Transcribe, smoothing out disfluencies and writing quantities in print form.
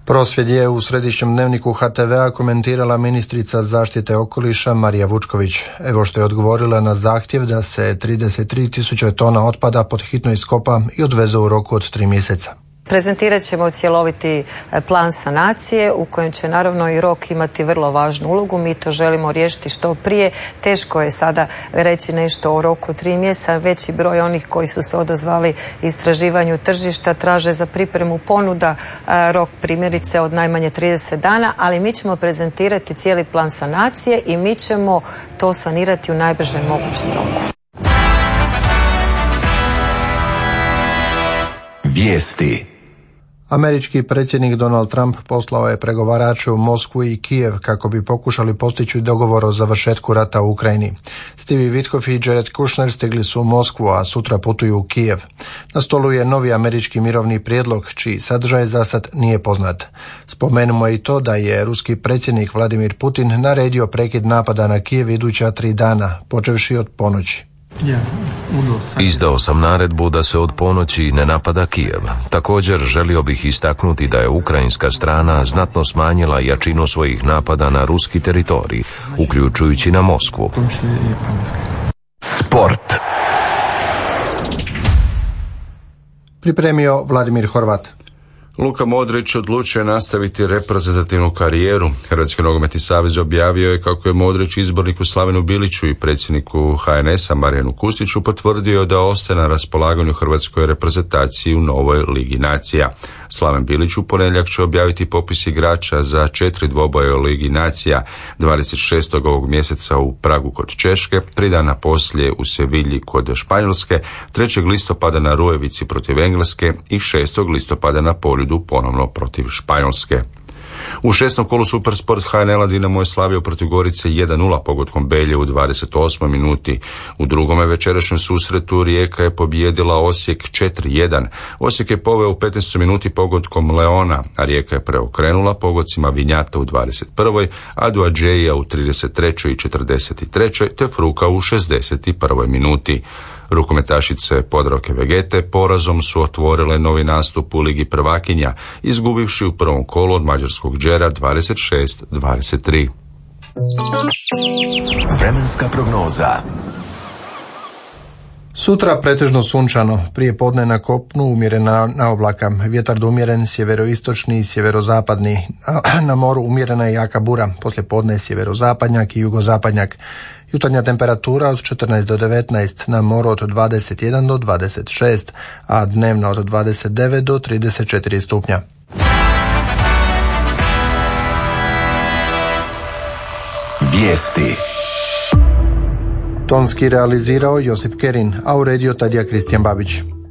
Prosvjed je u središnjem dnevniku HTV-a komentirala ministrica zaštite okoliša Marija Vučković. Evo što je odgovorila na zahtjev da se 33.000 tona otpada pod hitno iskopa i odveze u roku od 3 mjeseca. Prezentirat ćemo cjeloviti plan sanacije u kojem će naravno i rok imati vrlo važnu ulogu. Mi to želimo riješiti što prije. Teško je sada reći nešto o roku 3 mjeseca. Veći broj onih koji su se odazvali istraživanju tržišta traže za pripremu ponuda rok primjerice od najmanje 30 dana, ali mi ćemo prezentirati cijeli plan sanacije i mi ćemo to sanirati u najbržem mogućem roku. Vijesti. Američki predsjednik Donald Trump poslao je pregovarače u Moskvu i Kijev kako bi pokušali postići dogovor o završetku rata u Ukrajini. Stevie Witkoff i Jared Kushner stigli su u Moskvu, a sutra putuju u Kijev. Na stolu je novi američki mirovni prijedlog, čiji sadržaj zasad nije poznat. Spomenimo i to da je ruski predsjednik Vladimir Putin naredio prekid napada na Kijev iduća 3 dana, počevši od ponoći. Izdao sam naredbu da se od ponoći ne napada Kijev. Također želio bih istaknuti da je ukrajinska strana znatno smanjila jačinu svojih napada na ruski teritorij, uključujući na Moskvu. Sport. Pripremio Vladimir Horvat. Luka Modrić odlučio je nastaviti reprezentativnu karijeru. Hrvatski nogometni savez objavio je kako je Modrić izborniku Slavenu Biliću i predsjedniku HNS-a Marijanu Kustiću potvrdio da ostaje na raspolaganju hrvatskoj reprezentaciji u novoj Ligi nacija. Slaven Bilić u ponedjeljak će objaviti popis igrača za 4 dvoboje u Ligi nacija, 26. ovog mjeseca u Pragu kod Češke, 3 dana poslije u Sevilji kod Španjolske, 3. listopada na Rujevici protiv Engleske i 6. listopada na Poljudu ponovno protiv Španjolske. U 6. kolu Supersport HNL-a Dinamo je slavio protiv Gorice 1-0 pogodkom Belje u 28. minuti. U drugome večerašnjem susretu Rijeka je pobijedila Osijek 4-1. Osijek je poveo u 15. minuti pogodkom Leona, a Rijeka je preokrenula pogodcima Vinjata u 21. Aduadžeja u 33. i 43. te Fruka u 61. minuti. Rukometašice Podravke Vegete porazom su otvorile novi nastup u Ligi prvakinja, izgubivši u prvom kolu od mađarskog Đera 26-23. Vremenska prognoza. Sutra pretežno sunčano, prije podne na kopnu umjerena na oblaka, vjetar umjeren sjeveroistočni i sjeverozapadni, na moru umjerena i jaka bura, poslije podne sjeverozapadnjak i jugozapadnjak. Jutarnja temperatura od 14 do 19, na moru od 21 do 26, a dnevna od 29 do 34 stupnja. Vijesti. Tonski realizirao Josip Kerin, a uredio Tadija Kristijan Babić.